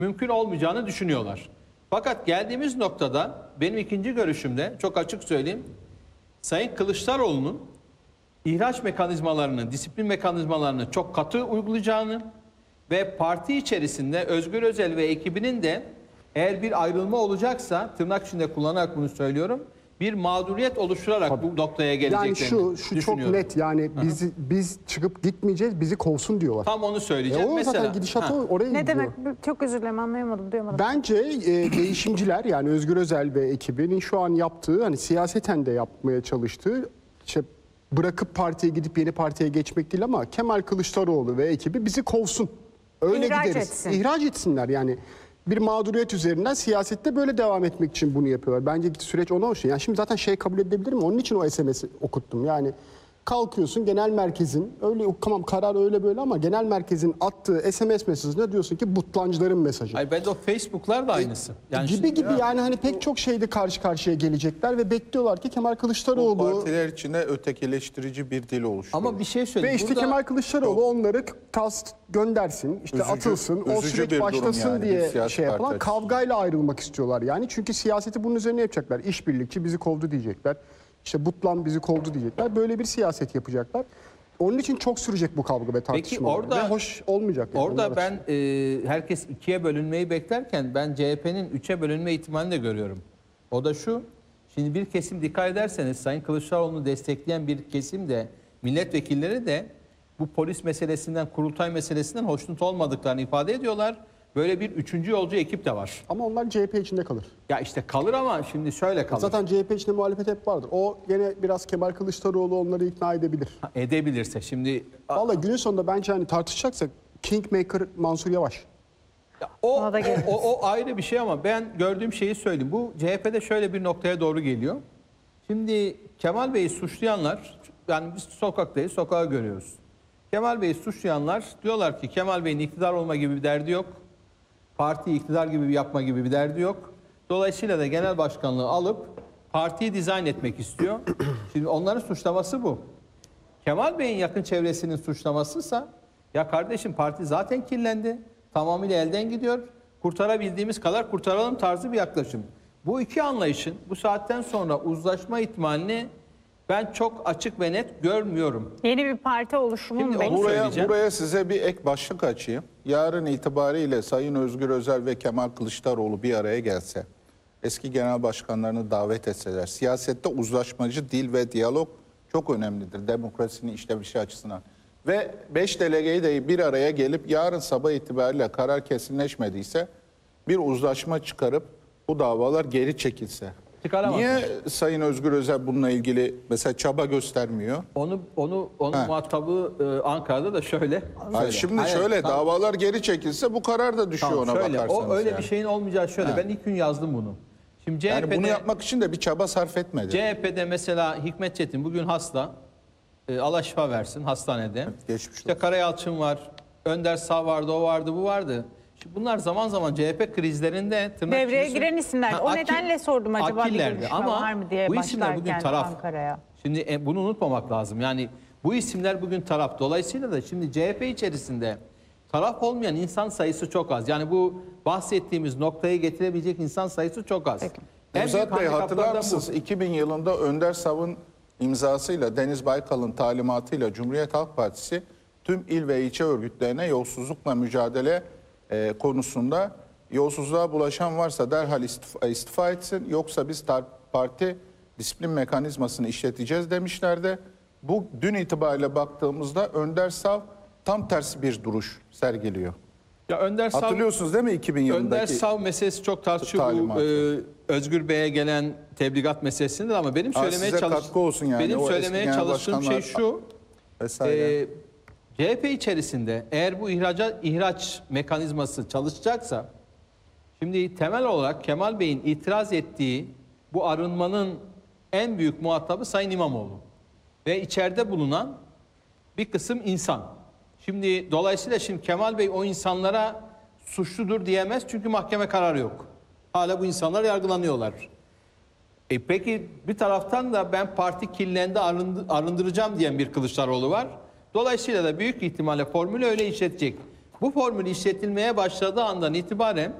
mümkün olmayacağını düşünüyorlar. Fakat geldiğimiz noktada benim ikinci görüşümde çok açık söyleyeyim, Sayın Kılıçdaroğlu'nun ihraç mekanizmalarını, disiplin mekanizmalarını çok katı uygulayacağını ve parti içerisinde Özgür Özel ve ekibinin de eğer bir ayrılma olacaksa, tırnak içinde kullanarak bunu söylüyorum, bir mağduriyet oluşturarak bu noktaya geleceklerini Yani şu çok düşünüyorum. net, yani biz çıkıp gitmeyeceğiz, bizi kovsun diyorlar. Tam onu söyleyeceğim. O Mesela, zaten gidişat oraya Ne gidiyor. demek? Çok özür dilerim, anlayamadım, duyamadım. Bence değişimciler, yani Özgür Özel ve ekibinin şu an yaptığı, hani siyaseten de yapmaya çalıştığı, işte bırakıp partiye gidip yeni partiye geçmek değil ama Kemal Kılıçdaroğlu ve ekibi bizi kovsun. Öyle İhraç gideriz. etsin. İhraç etsinler yani. Bir mağduriyet üzerinden siyasette böyle devam etmek için bunu yapıyorlar. Bence süreç ona hoş. Yani şimdi zaten şey kabul edebilir mi? Onun için o SMS'i okuttum. Yani kalkıyorsun genel merkezin, öyle tamam karar öyle böyle ama genel merkezin attığı SMS mesajına diyorsun ki butlancıların mesajı. Ay ben de o Facebook'lar da aynısı. Yani gibi yani hani pek çok şeyde karşı karşıya gelecekler ve bekliyorlar ki Kemal Bu Kılıçdaroğlu partiler içinde ötekileştirici bir dil oluşturuyor. ama bir şey ve söyleyeyim. işte Burada Kemal Kılıçdaroğlu onları göndersin, işte Üzücü- atılsın, o üzücü süreç bir durum başlasın yani bir diye siyasi şey parti yapılan açısından. kavgayla ayrılmak istiyorlar yani. Çünkü siyaseti bunun üzerine yapacaklar. İşbirlikçi bizi kovdu diyecekler. İşte Butlan bizi kovdu diyecekler. Böyle bir siyaset yapacaklar. Onun için çok sürecek bu kavga ve tartışma. orada- ve hoş olmayacak. Yani orada onlar ben herkes ikiye bölünmeyi beklerken ben CHP'nin üçe bölünme ihtimalini de görüyorum. O da şu. Şimdi bir kesim dikkat ederseniz Sayın Kılıçdaroğlu'nu destekleyen bir kesim de milletvekilleri de bu polis meselesinden, kurultay meselesinden hoşnut olmadıklarını ifade ediyorlar. Böyle bir üçüncü yolcu ekip de var. Ama onlar CHP içinde kalır. Ya işte kalır ama şimdi şöyle kalır. Zaten CHP içinde muhalefet hep vardır. O gene biraz Kemal Kılıçdaroğlu onları ikna edebilir. Edebilirse şimdi Vallahi günün sonunda bence hani tartışacaksak Kingmaker Mansur Yavaş. Ona da geliriz. o ayrı bir şey ama ben gördüğüm şeyi söyleyeyim. Bu CHP'de şöyle bir noktaya doğru geliyor. Şimdi Kemal Bey'i suçlayanlar, yani biz sokaktayız, sokağı görüyoruz. Kemal Bey'i suçlayanlar diyorlar ki Kemal Bey'in iktidar olma gibi bir derdi yok. Partiyi iktidar gibi bir yapma gibi bir derdi yok. Dolayısıyla da genel başkanlığı alıp partiyi dizayn etmek istiyor. Şimdi onların suçlaması bu. Kemal Bey'in yakın çevresinin suçlamasıysa ya kardeşim parti zaten kirlendi. Tamamıyla elden gidiyor. Kurtarabildiğimiz kadar kurtaralım tarzı bir yaklaşım. Bu iki anlayışın bu saatten sonra uzlaşma ihtimalini ben çok açık ve net görmüyorum. Yeni bir parti oluşumu Şimdi mu onu bekliyor? söyleyeceğim. Buraya size bir ek başlık açayım. Yarın itibariyle Sayın Özgür Özel ve Kemal Kılıçdaroğlu bir araya gelse, eski genel başkanlarını davet etseler, siyasette uzlaşmacı dil ve diyalog çok önemlidir demokrasinin işlevişi açısından. Ve 5 delegeyi de bir araya gelip yarın sabah itibariyle karar kesinleşmediyse bir uzlaşma çıkarıp bu davalar geri çekilse. Çıkaramaz. Niye Sayın Özgür Özel bununla ilgili mesela çaba göstermiyor? Onun muhatabı Ankara'da da şöyle. Hayır, şimdi Hayır, şöyle tamam. davalar geri çekilse bu karar da düşüyor Tamam, ona şöyle, bakarsanız. o öyle yani. bir şeyin olmayacağı şöyle. Ha. Ben ilk gün yazdım bunu. Şimdi CHP'de, Yani bunu yapmak için de bir çaba sarf etmedi. CHP'de mesela Hikmet Çetin bugün hasta. Allah şifa versin hastanede. geçmiş İşte Karayalçın var. Önder Sağ vardı, o vardı, bu vardı. Şimdi bunlar zaman zaman CHP krizlerinde tırnak Devreye içinde- giren isimler. O nedenle sordum acaba bir akillerdi. görüşme Ama var mı diye bu isimler bugün başlarken taraf. Ankara'ya. Şimdi bunu unutmamak lazım. Yani bu isimler bugün taraf. Dolayısıyla da şimdi CHP içerisinde taraf olmayan insan sayısı çok az. Yani bu bahsettiğimiz noktayı getirebilecek insan sayısı çok az. Peki. En büyük Nevzat Bey hatırlar handikaplardan bu. mısınız? 2000 yılında Önder Sav'ın imzasıyla Deniz Baykal'ın talimatıyla Cumhuriyet Halk Partisi tüm il ve ilçe örgütlerine yolsuzlukla mücadele konusunda yolsuzluğa bulaşan varsa derhal istifa etsin, yoksa biz parti disiplin mekanizmasını işleteceğiz demişlerdi. Bu dün itibariyle baktığımızda Önder Sav tam tersi bir duruş sergiliyor. Ya Önder Sav, Hatırlıyorsunuz değil mi 2000 Önder yılındaki? Sav meselesi çok tartışıyor. Bu talimatı. Özgür Bey'e gelen tebligat meselesinde ama benim söylemeye size katkı olsun yani. benim O eski söylemeye genel çalıştığım şey başkanlar şu. vesaire. CHP içerisinde eğer bu ihraç mekanizması çalışacaksa, şimdi temel olarak Kemal Bey'in itiraz ettiği bu arınmanın en büyük muhatabı Sayın İmamoğlu ve içeride bulunan bir kısım insan. Şimdi dolayısıyla şimdi Kemal Bey o insanlara suçludur diyemez çünkü mahkeme kararı yok. Hala bu insanlar yargılanıyorlar. Peki bir taraftan da ben parti kirlendi arındıracağım diyen bir Kılıçdaroğlu var. Dolayısıyla da büyük ihtimalle formülü öyle işletecek. Bu formül işletilmeye başladığı andan itibaren